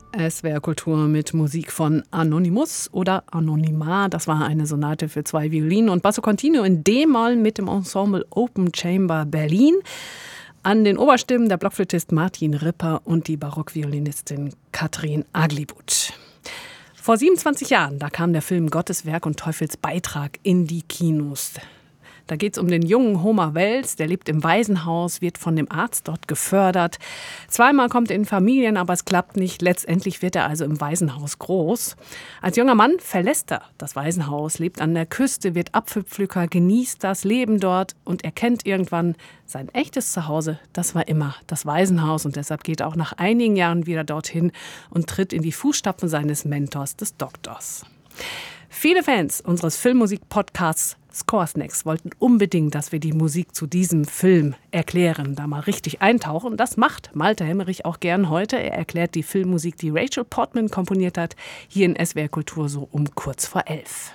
SWR Kultur mit Musik von Anonymous oder Anonyma. Das war eine Sonate für 2 Violinen und Basso Continuo in D-Moll mit dem Ensemble Open Chamber Berlin. An den Oberstimmen der Blockflötist Martin Ripper und die Barockviolinistin Katrin Aglibut. Vor 27 Jahren, da kam der Film Gottes Werk und Teufels Beitrag in die Kinos. Da geht es um den jungen Homer Wells, der lebt im Waisenhaus, wird von dem Arzt dort gefördert. Zweimal kommt er in Familien, aber es klappt nicht. Letztendlich wird er also im Waisenhaus groß. Als junger Mann verlässt er das Waisenhaus, lebt an der Küste, wird Apfelpflücker, genießt das Leben dort und erkennt irgendwann, sein echtes Zuhause, das war immer das Waisenhaus. Und deshalb geht er auch nach einigen Jahren wieder dorthin und tritt in die Fußstapfen seines Mentors, des Doktors. Viele Fans unseres Filmmusik-Podcasts Scoresnacks wollten unbedingt, dass wir die Musik zu diesem Film erklären, da mal richtig eintauchen. Das macht Malte Hemmerich auch gern heute. Er erklärt die Filmmusik, die Rachel Portman komponiert hat, hier in SWR Kultur so um kurz vor 11.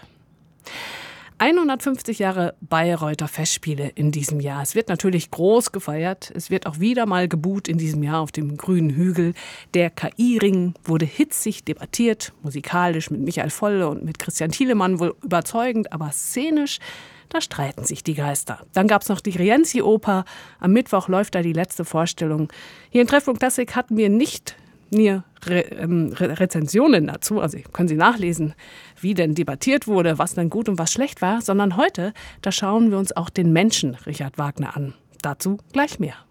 150 Jahre Bayreuther Festspiele in diesem Jahr. Es wird natürlich groß gefeiert. Es wird auch wieder mal gebuht in diesem Jahr auf dem grünen Hügel. Der KI-Ring wurde hitzig debattiert, musikalisch mit Michael Volle und mit Christian Thielemann wohl überzeugend, aber szenisch, da streiten sich die Geister. Dann gab es noch die Rienzi-Oper. Am Mittwoch läuft da die letzte Vorstellung. Hier in Treffpunkt Klassik hatten wir nicht Rezensionen dazu, also können Sie nachlesen, wie denn debattiert wurde, was dann gut und was schlecht war, sondern heute, da schauen wir uns auch den Menschen Richard Wagner an. Dazu gleich mehr.